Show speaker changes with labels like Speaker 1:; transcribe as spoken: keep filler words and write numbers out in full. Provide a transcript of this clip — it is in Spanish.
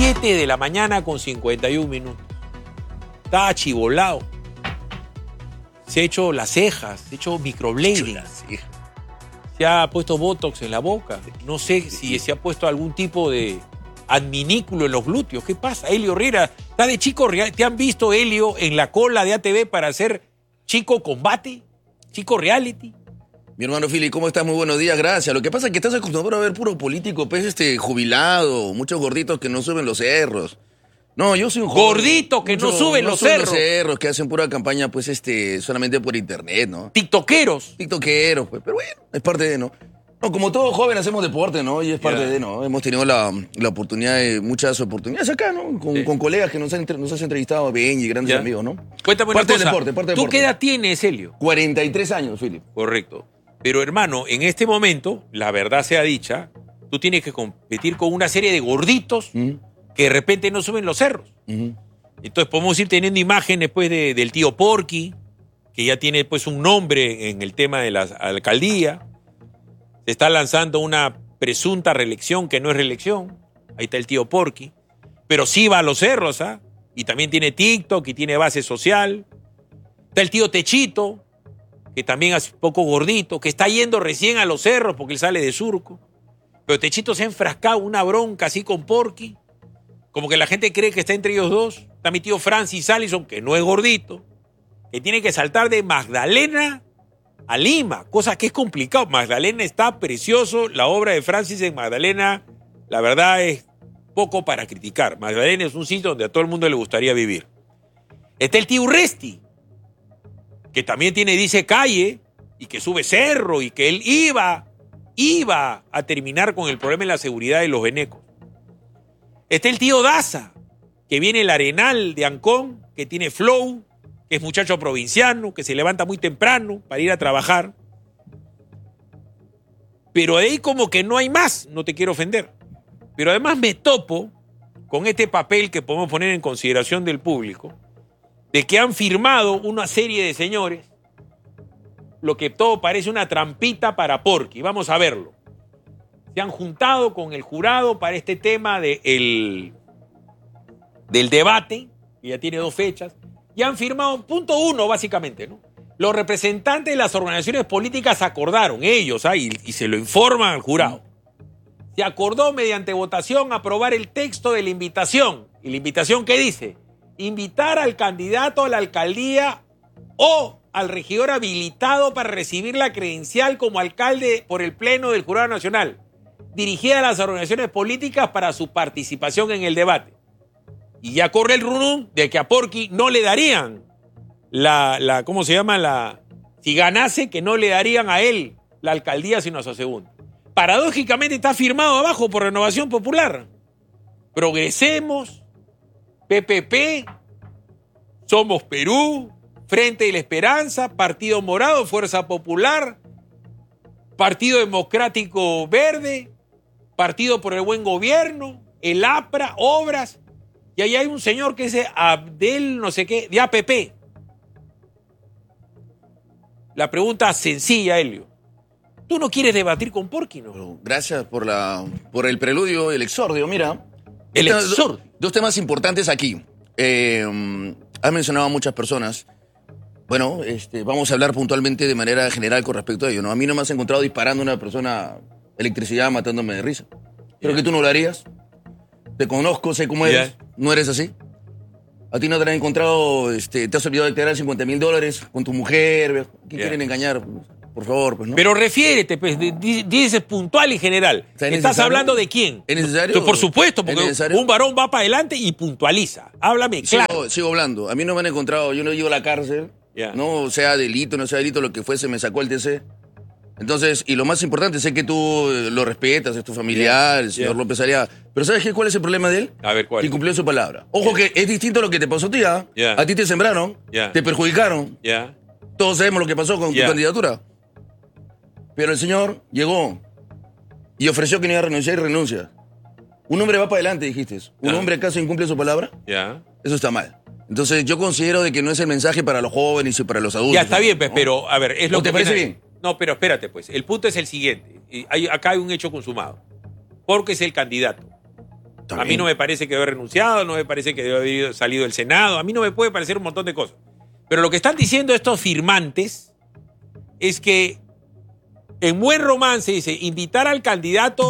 Speaker 1: siete de la mañana con cincuenta y un minutos. Está achivolado. Se ha hecho las cejas, se ha hecho microblading. Se ha puesto botox en la boca. No sé si se ha puesto algún tipo de adminículo en los glúteos. ¿Qué pasa? Elio Herrera está de chico real. ¿Te han visto, Elio, en la cola de A T V para hacer chico combate? ¿Chico reality?
Speaker 2: Mi hermano Philly, ¿cómo estás? Muy buenos días, gracias. Lo que pasa es que estás acostumbrado a ver puro político, pues, este, jubilado, muchos gorditos que no suben los cerros. No, yo soy un joven,
Speaker 1: Gordito que
Speaker 2: mucho,
Speaker 1: no suben
Speaker 2: no
Speaker 1: los
Speaker 2: suben
Speaker 1: cerros.
Speaker 2: los cerros, que hacen pura campaña, pues, este, solamente por internet, ¿no?
Speaker 1: Tiktokeros.
Speaker 2: Tiktokeros, pues, pero bueno, es parte de, ¿no? No, como todo joven hacemos deporte, ¿no? Y es parte
Speaker 1: Yeah.
Speaker 2: de, ¿no? Hemos tenido la, la oportunidad de, muchas oportunidades acá, ¿no? Con,
Speaker 1: Sí.
Speaker 2: con colegas que nos han, nos has entrevistado, Benji, grandes
Speaker 1: Yeah.
Speaker 2: amigos, ¿no?
Speaker 1: Cuéntame una
Speaker 2: Parte del
Speaker 1: cosa.
Speaker 2: deporte, parte del
Speaker 1: ¿Tú
Speaker 2: deporte.
Speaker 1: qué edad tienes, Elio?
Speaker 2: cuarenta y tres años, Philip.
Speaker 1: Correcto. Pero, hermano, en este momento, la verdad sea dicha, tú tienes que competir con una serie de gorditos
Speaker 2: ¿Mm?
Speaker 1: que de repente no suben los cerros.
Speaker 2: ¿Mm?
Speaker 1: Entonces podemos ir teniendo imágenes pues, de, del tío Porky, que ya tiene pues, un nombre en el tema de la alcaldía. Se está lanzando una presunta reelección que no es reelección. Ahí está el tío Porky. Pero sí va a los cerros, ¿ah? Y también tiene TikTok y tiene base social. Está el tío Techito, que también es un poco gordito, que está yendo recién a los cerros porque él sale de Surco. Pero Techito se ha enfrascado una bronca así con Porky. Como que la gente cree que está entre ellos dos. Está mi tío Francis Allison, que no es gordito, que tiene que saltar de Magdalena a Lima, cosa que es complicado. Magdalena está precioso, la obra de Francis en Magdalena, la verdad es poco para criticar. Magdalena es un sitio donde a todo el mundo le gustaría vivir. Está el tío Urresti, que también tiene, dice, calle, y que sube cerro, y que él iba, iba a terminar con el problema de la seguridad de los venecos. Está el tío Daza, que viene el Arenal de Ancón, que tiene flow, que es muchacho provinciano, que se levanta muy temprano para ir a trabajar. Pero de ahí como que no hay más, no te quiero ofender. Pero además me topo con este papel que podemos poner en consideración del público, de que han firmado una serie de señores, lo que todo parece una trampita para Porky. Vamos a verlo. Se han juntado con el jurado para este tema de el, del debate, que ya tiene dos fechas, y han firmado, punto uno básicamente, ¿no? Los representantes de las organizaciones políticas acordaron, ellos, ¿ah? y, y se lo informan al jurado. Se acordó mediante votación aprobar el texto de la invitación. ¿Y la invitación qué dice? Invitar al candidato a la alcaldía o al regidor habilitado para recibir la credencial como alcalde por el Pleno del Jurado Nacional, dirigida a las organizaciones políticas para su participación en el debate. Y ya corre el rumor de que a Porky no le darían la, la, ¿cómo se llama? La, si ganase, que no le darían a él la alcaldía, sino a su segundo. Paradójicamente está firmado abajo por Renovación Popular. Progresemos, P P P, Somos Perú, Frente de la Esperanza, Partido Morado, Fuerza Popular, Partido Democrático Verde, Partido por el Buen Gobierno, el APRA, Obras, y ahí hay un señor que es Abdel no sé qué, de A P P. La pregunta sencilla, Elio. ¿Tú no quieres debatir con Porky, no?
Speaker 2: Bueno, gracias por, la, por el preludio, el exordio. Mira,
Speaker 1: El
Speaker 2: Esta-
Speaker 1: exordio.
Speaker 2: do- dos temas importantes aquí. Eh, has mencionado a muchas personas. Bueno, este, vamos a hablar puntualmente de manera general con respecto a ello, ¿no? A mí no me has encontrado disparando a una persona electricidad matándome de risa. Creo
Speaker 1: Ya.
Speaker 2: que tú no lo harías. Te conozco, sé cómo eres.
Speaker 1: Ya.
Speaker 2: No eres así. A ti no te han encontrado, este, te has olvidado de declarar cincuenta mil dólares con tu mujer. ¿Qué
Speaker 1: Ya.
Speaker 2: quieren engañar? Por favor, pues, ¿no?
Speaker 1: Pero refiérete, pues, di- di- dices puntual y general.
Speaker 2: O sea, ¿es
Speaker 1: ¿Estás
Speaker 2: necesario?
Speaker 1: hablando de quién?
Speaker 2: ¿Es necesario?
Speaker 1: Por supuesto,
Speaker 2: ¿Es
Speaker 1: porque
Speaker 2: necesario?
Speaker 1: un varón va para adelante y puntualiza. Háblame,
Speaker 2: Sigo,
Speaker 1: claro.
Speaker 2: sigo hablando. A mí no me han encontrado, yo no llego a la cárcel,
Speaker 1: Ya.
Speaker 2: no sea delito, no sea delito, lo que fuese, me sacó el T C. Entonces, y lo más importante, sé que tú eh, lo respetas, es tu familiar, el señor
Speaker 1: Ya.
Speaker 2: López Aliaga. Pero ¿sabes qué? ¿Cuál es el problema de él?
Speaker 1: A ver, ¿cuál?
Speaker 2: Que cumplió su palabra. Ojo que es distinto a lo que te pasó a ti, ¿ah?
Speaker 1: Ya.
Speaker 2: A ti te sembraron,
Speaker 1: Ya.
Speaker 2: te perjudicaron.
Speaker 1: Ya.
Speaker 2: Todos sabemos lo que pasó con
Speaker 1: Ya.
Speaker 2: tu candidatura. Pero el señor llegó y ofreció que no iba a renunciar y renuncia. Un hombre va para adelante, dijiste. ¿Un
Speaker 1: Ah.
Speaker 2: hombre acaso incumple su palabra?
Speaker 1: Ya.
Speaker 2: Eso está mal. Entonces yo considero de que no es el mensaje para los jóvenes y para los adultos.
Speaker 1: Ya está bien, pues,
Speaker 2: ¿no?
Speaker 1: pero a ver, es lo
Speaker 2: ¿O te
Speaker 1: que
Speaker 2: parece
Speaker 1: viene-
Speaker 2: bien?
Speaker 1: No, pero espérate, pues. El punto es el siguiente. Y hay- acá hay un hecho consumado. Porque es el candidato. A mí no me parece que debe haber renunciado, no me parece que debe haber salido del Senado, a mí no me puede parecer un montón de cosas. Pero lo que están diciendo estos firmantes es que en buen romance dice invitar al candidato